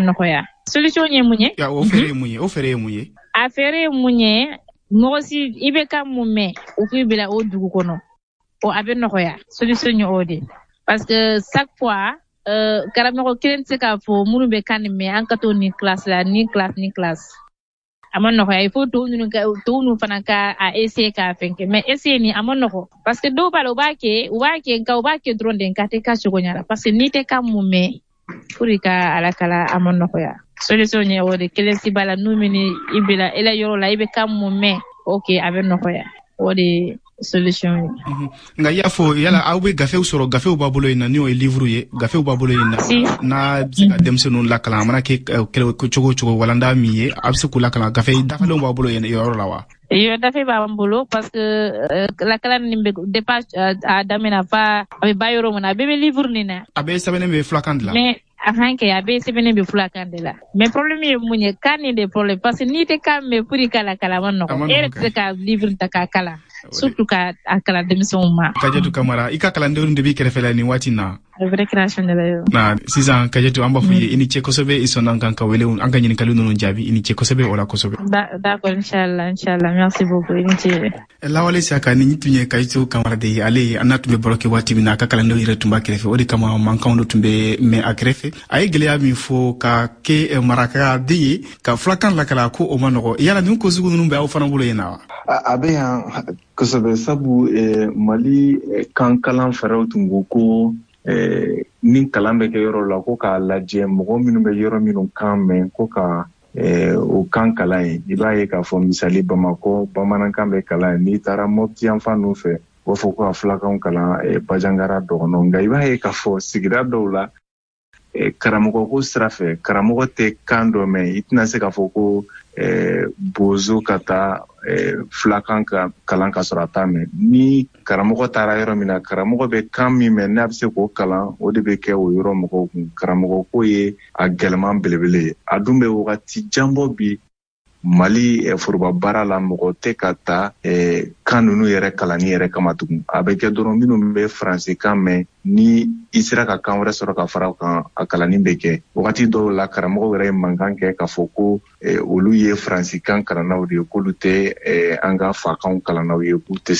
nokoya solution ye munye ya o fere munye affaire munye mosi ibe kam mumme o kubila o dugu kono o abe nokoya solution ye ode parce que chaque fois karamoko kilen se ka fo munu be kan me an ka to ni classe amon nokoya il faut to nu fana ka a essayer ka fenke mais essayer ni amon noko parce que do balo ba ke drone den ka te ka chogonyala parce que ni te kam mumme furika alakala amon nokoya solution ye ode kilen si bala numini ibila ela yoro la ibe kam mumme okay abe nokoya ode solution nga yafo yala awbe gafew soro gafew babulo ina ni o livre ye gafew babulo ina na demsenu la kala mana ke chogo walanda miye abse kula kala gafew dafalo babulo ina yoro lawa yo dafe babulo parce que la kala nimbe dépasse a damena fa abe bayoro mona bebe livre ni na abe sabene be flakand la mais afin que abe sebene be flakand la mais problème ye munye kani de problème parce que ni te kam me puri kala man no e ka livre ta kala surtout ka akala demission ma Kajetu Kamara ika kala ndeuru ndebi kerefela ni wati na récréation de la na sisan Kajetu amba fuye ini chekosobe isona nkanka wele anga nyini kalu no njabi ini chekosobe ola kosobe d'accord inchallah merci beaucoup ini la wale saka ni tunye Kajetu Kamara de ale anatu be bloqué wati bina ka kala ndeuru retumba kerefe odi kama mankaondo tumbe me akrefe ay geleya mi fo ka ke maraka de ka flakan la kala ko o manogo yala min ko zugu numbe aw fana bulo yena abe kosobe sabu Mali kankalan faraw tungo ko nin kalan bɛ kɛ yɔrɔ la ko k'a lajɛ mɔgɔ minnu bɛ yɔrɔ minnu kan mɛn ko ka o kan kalan ye i b'a ye k'a fɔ misali Bamakɔ bamanankan bɛ kalan n'i taara Mopti yan fan fɛ o b'a fɔ ko ka fulakanw kalan Bajangara dɔgɔnɔ nka i b'a ye k'a fɔ sigida dɔw la karamɔgɔ ko sira fɛ karamɔgɔ tɛ kan dɔ mɛn i tɛna se k'a fɔ ko bozo ka taa fulakan kalan ka sɔrɔ a t'a mɛn ni karamɔgɔ taara yɔrɔ min na karamɔgɔ bɛ kan min mɛn n'a bɛ se k'o kalan o de bɛ kɛ o yɔrɔ mɔgɔw kun karamɔgɔ ko ye a gɛlɛman belebele ye a dun bɛ wagati janbɔ bi Mali foroba baara la mɔgɔ tɛ ka taa kan ninnu yɛrɛ kalanni yɛrɛ kama tugun a bɛ kɛ dɔrɔn minnu bɛ faransi kan mɛn ni i sera ka kan wɛrɛ sɔrɔ ka fara kan a kalanni bɛ kɛ wagati dɔw la karamɔgɔ yɛrɛ ye mankan kɛ k'a fɔ ko olu ye faransi kan kalannaw de ye k'olu tɛ an ka fakanw kalannaw ye k'u tɛ